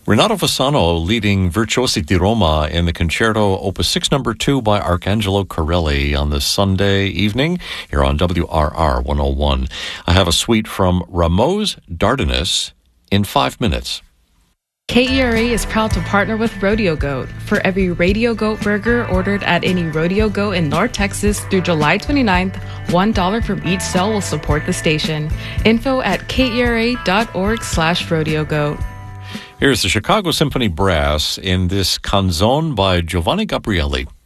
Renato Fasano leading Virtuosi di Roma in the Concerto Opus 6 No. 2 by Arcangelo Corelli on this Sunday evening here on WRR 101. I have a suite from Ramos Dardanus in 5 minutes. KERA is proud to partner with Rodeo Goat. For every Radio Goat burger ordered at any Rodeo Goat in North Texas through July 29th, $1 from each sale will support the station. Info at kera.org/rodeogoat. Here's the Chicago Symphony Brass in this canzone by Giovanni Gabrieli.